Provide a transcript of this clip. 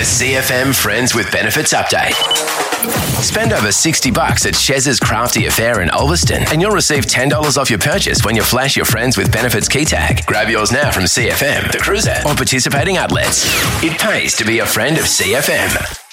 A CFM Friends with Benefits update. Spend over $60 at Chez's Crafty Affair in Ulverston and you'll receive $10 off your purchase when you flash your Friends with Benefits key tag. Grab yours now from CFM, The Cruiser, or participating outlets. It pays to be a friend of CFM.